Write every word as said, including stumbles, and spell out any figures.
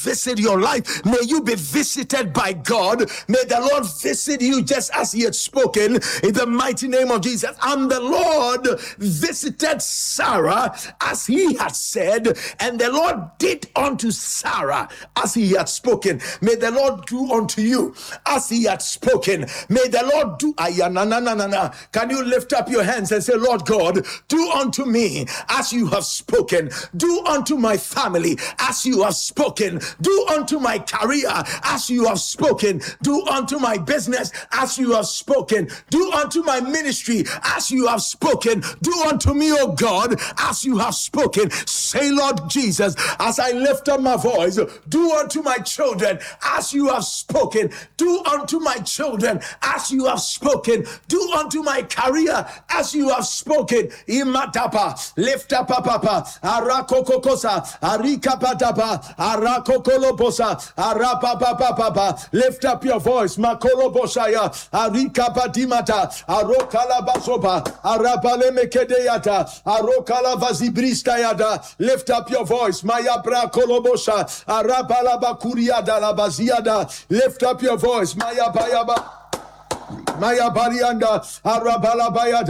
visit your life. May you be visited by God. May the Lord visit you just as he had spoken in the mighty name of Jesus. And the Lord visited Sarah as he had said, and the Lord did unto Sarah as he had spoken. May the Lord do unto you as he had spoken. May the Lord do. Can you lift up your hands and say, Lord God, do unto me as you have spoken. Do unto my family as you have spoken. Do unto my career as you have spoken. Do unto my business as you have spoken. Do unto my ministry as you have spoken. Do unto me, O God, as you have spoken. Say, Lord Jesus, as I lift up my voice, do unto my children as you have spoken. Do unto my children as you have spoken. Do unto my career as you have spoken. Imatapa, lift up papa, arakokokosa, arikapatapa, arakokolobosa, arapapapapa. Lift up your voice, makolobosaya, arikapatimata, arokalabasopa, arapalemekedeyata, arokalavazibristayada. Lift up your voice, maya brakolobosa, arapalabakuriada labaziada. Lift up your voice, maya bayaba. Maya Barianda, Arabalabaya,